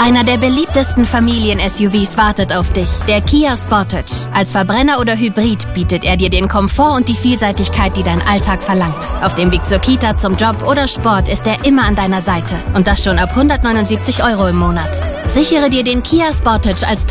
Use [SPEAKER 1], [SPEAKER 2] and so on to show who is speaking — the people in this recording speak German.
[SPEAKER 1] Einer der beliebtesten Familien-SUVs wartet auf dich, der Kia Sportage. Als Verbrenner oder Hybrid bietet er dir den Komfort und die Vielseitigkeit, die dein Alltag verlangt. Auf dem Weg zur Kita, zum Job oder Sport ist er immer an deiner Seite. Und das schon ab 179 € im Monat. Sichere dir den Kia Sportage als